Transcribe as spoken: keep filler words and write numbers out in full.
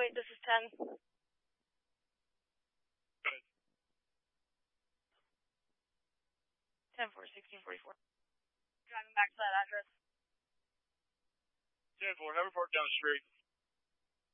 eight, this is ten. Good. ten four, sixteen forty-four. Driving back to that address. ten four, have a park down the street.